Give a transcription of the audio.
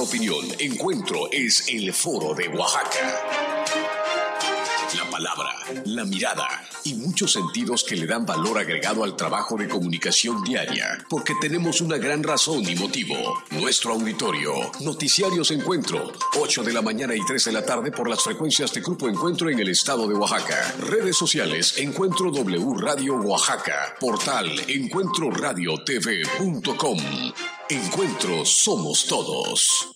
opinión. Encuentro es el Foro de Oaxaca. La palabra, la mirada y muchos sentidos que le dan valor agregado al trabajo de comunicación diaria, porque tenemos una gran razón y motivo. Nuestro auditorio, Noticiarios Encuentro, 8 de la mañana y 3 de la tarde por las frecuencias de Grupo Encuentro en el estado de Oaxaca. Redes sociales, Encuentro W Radio Oaxaca, portal encuentroradiotv.com. Encuentro somos todos.